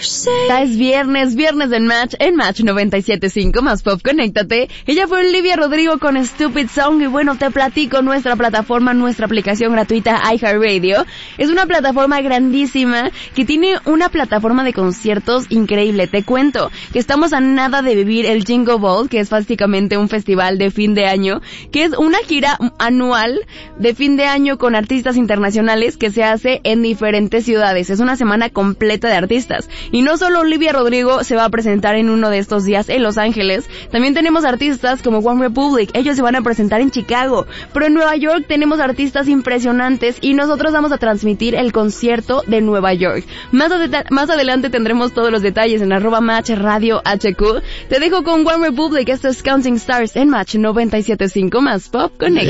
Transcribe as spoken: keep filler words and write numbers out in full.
Ya es viernes, viernes en Match, en Match noventa y siete punto cinco, más pop, conéctate. Ella fue Olivia Rodrigo con Stupid Song y bueno, te platico nuestra plataforma, nuestra aplicación gratuita iHeartRadio. Es una plataforma grandísima que tiene una plataforma de conciertos increíble. Te cuento que estamos a nada de vivir el Jingle Ball, que es básicamente un festival de fin de año, que es una gira anual de fin de año con artistas internacionales que se hace en diferentes ciudades. Es una semana completa de artistas. Y no solo Olivia Rodrigo se va a presentar en uno de estos días en Los Ángeles, también tenemos artistas como One Republic, ellos se van a presentar en Chicago, pero en Nueva York tenemos artistas impresionantes y nosotros vamos a transmitir el concierto de Nueva York. Más, ad- más adelante tendremos todos los detalles en arroba Match Radio H Q. Te dejo con One Republic, esto es Counting Stars en Match noventa y siete punto cinco, más pop, connect.